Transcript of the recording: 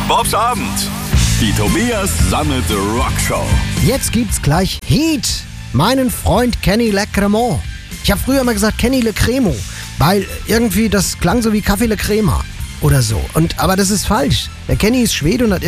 Bobs Abend. Die Tobias Sammet Rockshow. Jetzt gibt's gleich Heat. Meinen Freund Kenny Le Cremo. Ich habe früher immer gesagt Kenny Le Cremo, weil irgendwie das klang so wie Kaffee Le Crema oder so. Aber das ist falsch. Der Kenny ist Schwede und hat